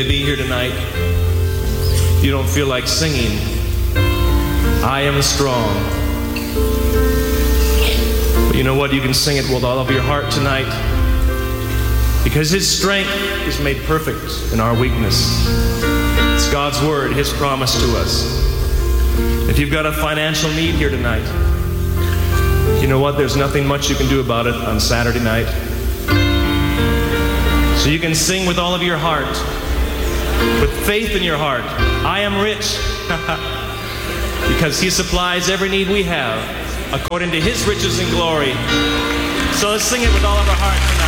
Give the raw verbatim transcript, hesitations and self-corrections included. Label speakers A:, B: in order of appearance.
A: may be here tonight, you don't feel like singing, I am strong. But you know what? You can sing it with all of your heart tonight, because His strength is made perfect in our weakness. It's God's word, His promise to us. If you've got a financial need here tonight, you know what? There's nothing much you can do about it on Saturday night. So you can sing with all of your heart, with faith in your heart, I am rich, because He supplies every need we have according to His riches and glory. So let's sing it with all of our heart tonight.